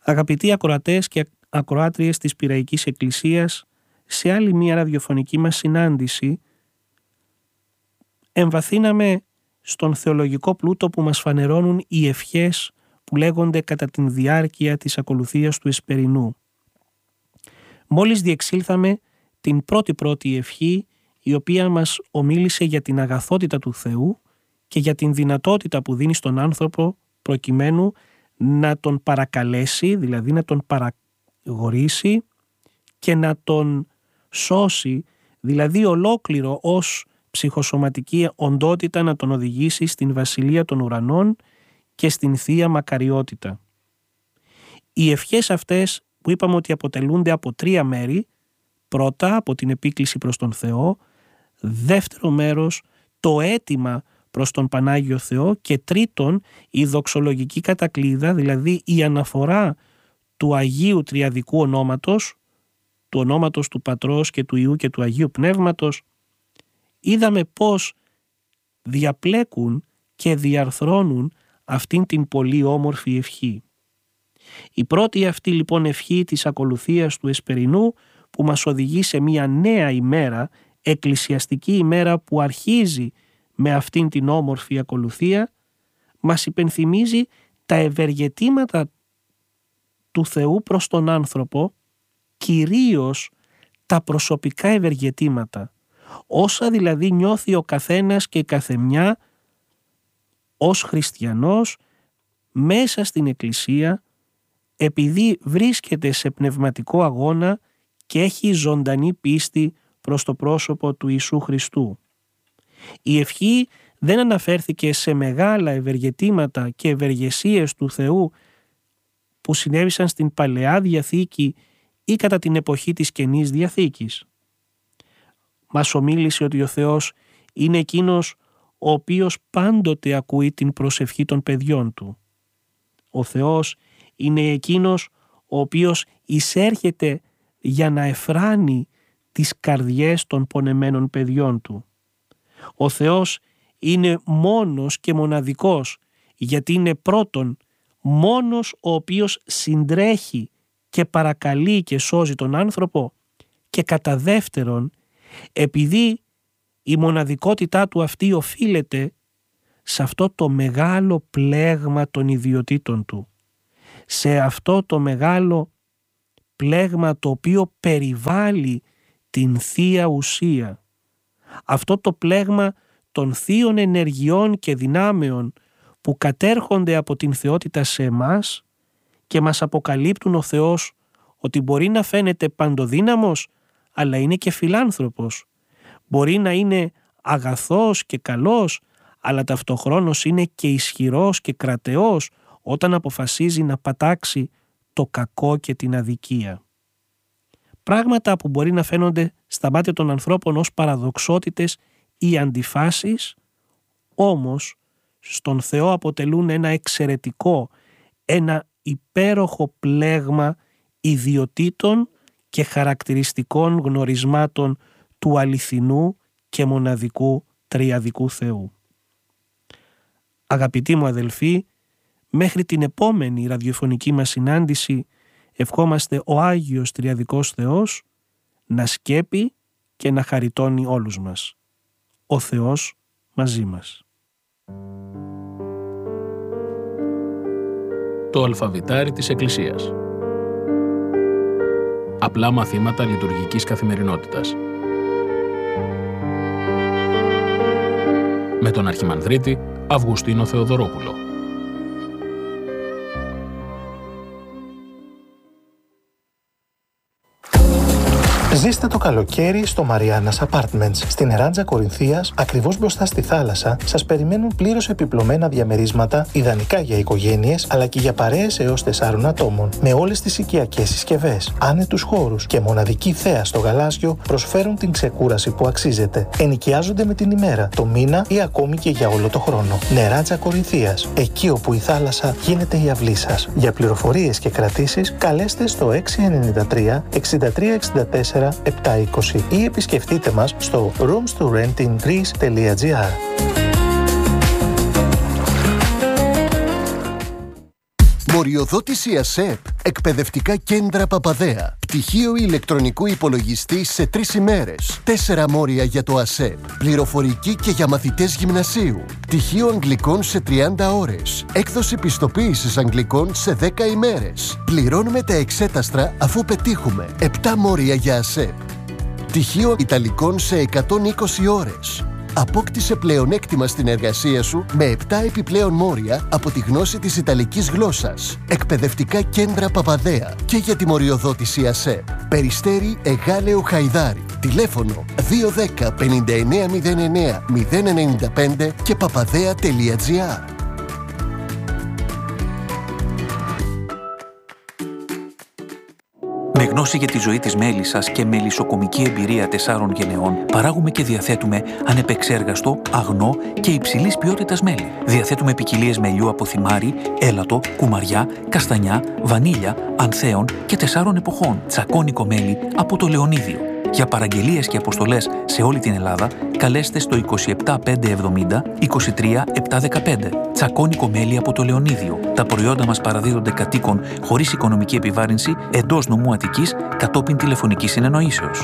Αγαπητοί ακροατές και ακροάτριες της Πειραϊκής Εκκλησίας, σε άλλη μία ραδιοφωνική μας συνάντηση εμβαθύναμε στον θεολογικό πλούτο που μας φανερώνουν οι ευχές που λέγονται κατά την διάρκεια της ακολουθίας του Εσπερινού. Μόλις διεξήλθαμε την πρώτη ευχή, η οποία μας ομίλησε για την αγαθότητα του Θεού και για την δυνατότητα που δίνει στον άνθρωπο προκειμένου να τον παρακαλέσει, δηλαδή να τον παραγορήσει και να τον σώσει, δηλαδή ολόκληρο ως ψυχοσωματική οντότητα να τον οδηγήσει στην Βασιλεία των Ουρανών και στην Θεία Μακαριότητα. Οι ευχές αυτές που είπαμε ότι αποτελούνται από 3 μέρη, πρώτα από την επίκληση προς τον Θεό, δεύτερο μέρος το αίτημα προς τον Πανάγιο Θεό και τρίτον η δοξολογική κατακλείδα, δηλαδή η αναφορά του Αγίου Τριαδικού ονόματος, του ονόματος του Πατρός και του Υιού και του Αγίου Πνεύματος. Είδαμε πώς διαπλέκουν και διαρθρώνουν αυτήν την πολύ όμορφη ευχή. Η πρώτη αυτή λοιπόν ευχή της ακολουθίας του Εσπερινού που μας οδηγεί σε μια νέα ημέρα, εκκλησιαστική ημέρα που αρχίζει με αυτήν την όμορφη ακολουθία, μας υπενθυμίζει τα ευεργετήματα του Θεού προς τον άνθρωπο, κυρίως τα προσωπικά ευεργετήματα, όσα δηλαδή νιώθει ο καθένας και η καθεμιά ως χριστιανός μέσα στην Εκκλησία, επειδή βρίσκεται σε πνευματικό αγώνα και έχει ζωντανή πίστη προς το πρόσωπο του Ιησού Χριστού. Η ευχή δεν αναφέρθηκε σε μεγάλα ευεργετήματα και ευεργεσίες του Θεού που συνέβησαν στην Παλαιά Διαθήκη ή κατά την εποχή της Καινής Διαθήκης. Μας ομίλησε ότι ο Θεός είναι εκείνος ο οποίος πάντοτε ακούει την προσευχή των παιδιών του. Ο Θεός είναι εκείνος ο οποίος εισέρχεται για να εφράνει τις καρδιές των πονεμένων παιδιών του. Ο Θεός είναι μόνος και μοναδικός, γιατί είναι πρώτον μόνος ο οποίος συντρέχει και παρακαλεί και σώζει τον άνθρωπο και κατά δεύτερον, επειδή η μοναδικότητά του αυτή οφείλεται σε αυτό το μεγάλο πλέγμα των ιδιωτήτων του, σε αυτό το μεγάλο πλέγμα το οποίο περιβάλλει την Θεία Ουσία, αυτό το πλέγμα των θείων ενεργειών και δυνάμεων που κατέρχονται από την θεότητα σε εμάς και μας αποκαλύπτουν ο Θεός ότι μπορεί να φαίνεται παντοδύναμος, αλλά είναι και φιλάνθρωπος. Μπορεί να είναι αγαθός και καλός, αλλά ταυτοχρόνως είναι και ισχυρός και κρατεός όταν αποφασίζει να πατάξει το κακό και την αδικία. Πράγματα που μπορεί να φαίνονται στα μάτια των ανθρώπων ως παραδοξότητες ή αντιφάσεις, όμως στον Θεό αποτελούν ένα εξαιρετικό, ένα υπέροχο πλέγμα ιδιωτήτων και χαρακτηριστικών γνωρισμάτων του αληθινού και μοναδικού τριαδικού Θεού. Αγαπητοί μου αδελφοί, μέχρι την επόμενη ραδιοφωνική μας συνάντηση ευχόμαστε ο Άγιος Τριαδικός Θεός να σκέπει και να χαριτώνει όλους μας. Ο Θεός μαζί μας. Το αλφαβητάρι της Εκκλησίας. Απλά μαθήματα λειτουργικής καθημερινότητας. Με τον Αρχιμανδρίτη Αυγουστίνο Θεοδωρόπουλο. Ζήστε το καλοκαίρι στο Mariana's Apartments. Στην Εράντζα Κορινθίας, ακριβώς μπροστά στη θάλασσα, σας περιμένουν πλήρως επιπλωμένα διαμερίσματα, ιδανικά για οικογένειες, αλλά και για παρέες έως 4 ατόμων. Με όλες τις οικιακές συσκευές, άνετους χώρους και μοναδική θέα στο γαλάζιο προσφέρουν την ξεκούραση που αξίζετε. Ενοικιάζονται με την ημέρα, το μήνα ή ακόμη και για όλο το χρόνο. Νεράντζα Κορινθίας, εκεί όπου η θάλασσα γίνεται η αυλή σας. Για πληροφορίες και κρατήσεις, καλέστε στο 693 6364 720 ή επισκεφτείτε μας στο roomstorentingreece.gr. Μοριοδότηση ΑΣΕΠ. Εκπαιδευτικά κέντρα Παπαδέα. Πτυχίο ηλεκτρονικού υπολογιστή σε 3 ημέρες. 4 μόρια για το ΑΣΕΠ. Πληροφορική και για μαθητές γυμνασίου. Πτυχίο αγγλικών σε 30 ώρες. Έκδοση πιστοποίησης αγγλικών σε 10 ημέρες. Πληρώνουμε τα εξέταστρα αφού πετύχουμε. 7 μόρια για ΑΣΕΠ. Πτυχίο ιταλικών σε 120 ώρες. Απόκτησε πλεονέκτημα στην εργασία σου με 7 επιπλέον μόρια από τη γνώση της ιταλικής γλώσσας. Εκπαιδευτικά κέντρα Παπαδέα και για τη μοριοδότηση ΑΣΕΠ. Περιστέρι Εγάλεο Χαϊδάρι. Τηλέφωνο 210 5909 095 και papadea.gr. Με γνώση για τη ζωή της μέλισσας και μελισσοκομική εμπειρία 4 γενεών, παράγουμε και διαθέτουμε ανεπεξέργαστο, αγνό και υψηλής ποιότητας μέλι. Διαθέτουμε ποικιλίες μελιού από θυμάρι, έλατο, κουμαριά, καστανιά, βανίλια, ανθέων και 4 εποχών. Τσακώνικο μέλι από το Λεωνίδιο. Για παραγγελίες και αποστολές σε όλη την Ελλάδα, καλέστε στο 27570 23715. Τσακώνικο μέλι από το Λεωνίδιο. Τα προϊόντα μας παραδίδονται κατοίκων χωρίς οικονομική επιβάρυνση εντός νομού Αττικής κατόπιν τηλεφωνικής συνεννοήσεως.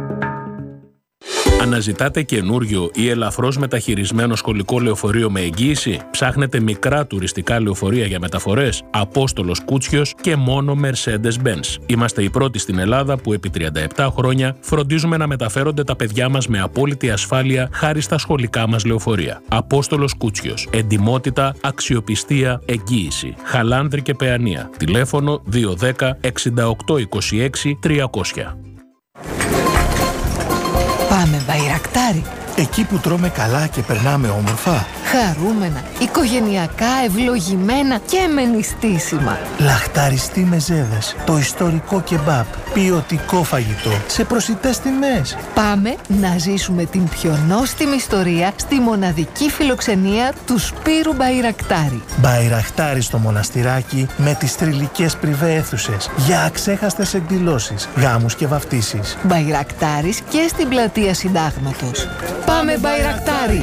Αναζητάτε καινούριο ή ελαφρώς μεταχειρισμένο σχολικό λεωφορείο με εγγύηση? Ψάχνετε μικρά τουριστικά λεωφορεία για μεταφορές? Απόστολος Κούτσιος και μόνο Mercedes-Benz. Είμαστε οι πρώτοι στην Ελλάδα που επί 37 χρόνια φροντίζουμε να μεταφέρονται τα παιδιά μας με απόλυτη ασφάλεια χάρη στα σχολικά μας λεωφορεία. Απόστολος Κούτσιος. Εντιμότητα, αξιοπιστία, εγγύηση. Χαλάνδρη και Παιανία. Τηλέφωνο 210 68 26 300. Πάμε Μπαϊρακτάρι. Εκεί που τρώμε καλά και περνάμε όμορφα. Χαρούμενα, οικογενειακά, ευλογημένα και με νηστίσιμα. Λαχταριστή μεζέδες, το ιστορικό κεμπάπ, ποιοτικό φαγητό, σε προσιτές τιμές. Πάμε να ζήσουμε την πιο νόστιμη ιστορία στη μοναδική φιλοξενία του Σπύρου Μπαϊρακτάρι. Μπαϊρακτάρι στο μοναστηράκι με τις θρυλικές πριβέ αίθουσες για αξέχαστες εκδηλώσεις, γάμους και βαφτίσεις. Μπαϊρακτάρις και στην πλατεία Συντάγματος. Πάμε Μπαϊρακτάρι!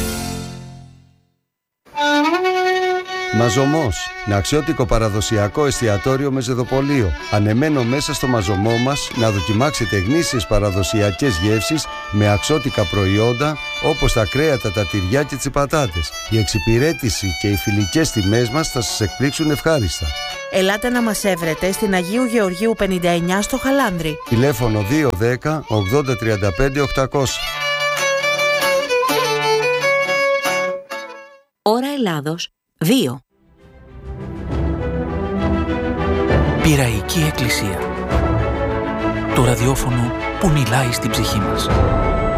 Μαζωμός. Ναξιώτικο παραδοσιακό εστιατόριο με ζεδοπολείο. Ανεμένο μέσα στο μαζωμό μας να δοκιμάξετε γνήσιες παραδοσιακές γεύσεις με αξιώτικα προϊόντα όπως τα κρέατα, τα τυριά και τις πατάτες. Η εξυπηρέτηση και οι φιλικές τιμές μας θα σας εκπλήξουν ευχάριστα. Ελάτε να μας έβρετε στην Αγίου Γεωργίου 59 στο Χαλάνδρι. Τηλέφωνο 210 80 35 800. Ώρα Ελλάδος 2. Πειραϊκή Εκκλησία. Το ραδιόφωνο που μιλάει στην ψυχή μας.